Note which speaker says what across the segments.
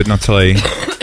Speaker 1: na celý.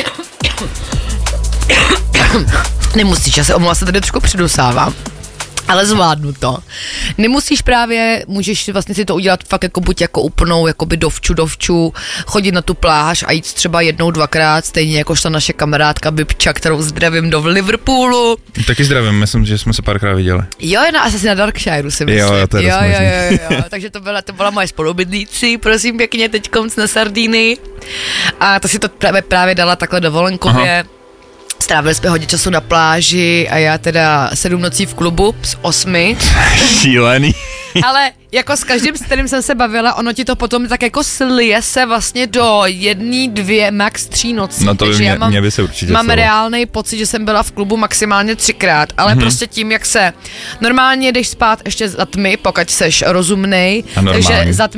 Speaker 2: Nemusíš, já se omlouvám, se tady trošku předusávám. Ale zvládnu to. Nemusíš právě, můžeš vlastně si to udělat fakt jako buď jako úplnou, jakoby dovču, chodit na tu pláž a jít třeba 1-2krát, stejně jako ta naše kamarádka Bibča, kterou zdravím do Liverpoolu.
Speaker 1: Taky zdravím, myslím, že jsme se párkrát viděli.
Speaker 2: Jo, asi na Darkshireu si myslím.
Speaker 1: Jo, to je dost
Speaker 2: jo. Takže to byla moje spolubydlící, prosím pěkně, teďkonc na Sardinii. A to si to právě dala takhle dovolenkově. Aha. Strávili jsme hodně času na pláži a já teda 7 nocí v klubu z 8.
Speaker 1: Šílený.
Speaker 2: Ale jako s každým, s kterým jsem se bavila, ono ti to potom tak jako slije se vlastně do 1, 2, max 3 nocí.
Speaker 1: No to by by se určitě
Speaker 2: mám
Speaker 1: stalo.
Speaker 2: reálnej pocit, že jsem byla v klubu maximálně 3krát, ale prostě tím, jak se normálně jdeš spát ještě za tmy, pokud seš rozumnej, takže za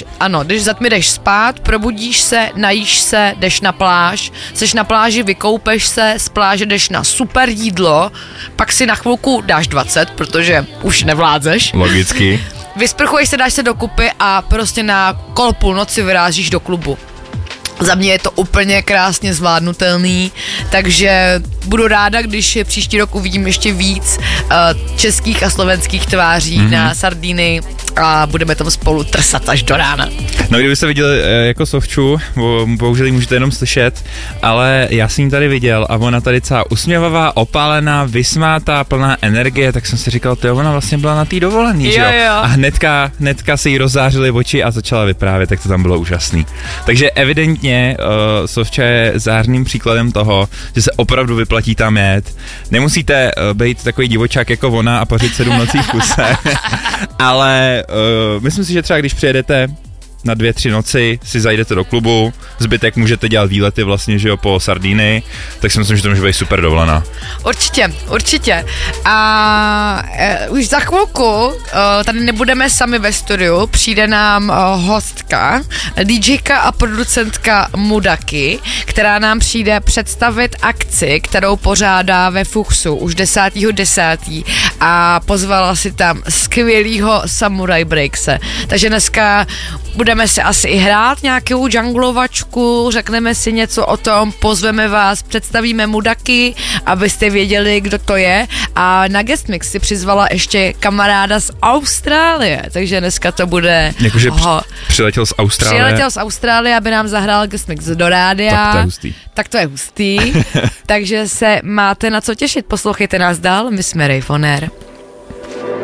Speaker 2: tmy jdeš spát, probudíš se, najíš se, jdeš na pláž, seš na pláži, vykoupeš se, z pláže jdeš na super jídlo, pak si na chvilku dáš 20, protože už nevládzeš.
Speaker 1: Logicky.
Speaker 2: Vysprchuješ se, dáš se dokupy a prostě na kol půlnoci vyrážíš do klubu. Za mě je to úplně krásně zvládnutelný, takže budu ráda, když příští rok uvidím ještě víc českých a slovenských tváří na Sardinii a budeme tam spolu trsat až do rána.
Speaker 1: No, kdybyste viděli jako Sovču, bohužel ji můžete jenom slyšet, ale já jsem ji tady viděl a ona tady celá usměvavá, opálená, vysmátá, plná energie, tak jsem si říkal, ona vlastně byla na té dovolený, že jo? A hnedka se jí rozzářily oči a začala vyprávět, tak to tam bylo úžasný. Takže evidentně Sovča je zářným příkladem toho, že se opravdu vyplatí tam jet. Nemusíte být takový divočák jako ona a pařit 7 nocí v kuse, ale myslím si, že třeba když přijedete na 2-3 noci, si zajdete do klubu, zbytek můžete dělat výlety vlastně, že jo, po Sardinii, tak si myslím, že to může být super dovolená.
Speaker 2: Určitě. A už za chvilku tady nebudeme sami ve studiu, přijde nám hostka, DJka a producentka Mudaki, která nám přijde představit akci, kterou pořádá ve Fuchsu už 10.10. a pozvala si tam skvělýho Samurai Breakse. Takže dneska budeme si asi i hrát nějakou junglovačku, řekneme si něco o tom, pozveme vás, představíme Mudaki, abyste věděli, kdo to je, a na guest mix si přizvala ještě kamaráda z Austrálie, takže dneska to bude...
Speaker 1: Jakože přiletěl z Austrálie.
Speaker 2: Přiletěl z Austrálie, aby nám zahrál guest mix do rádia. Tak to je hustý. Takže se máte na co těšit, poslouchejte nás dál, my jsme Rave On Air.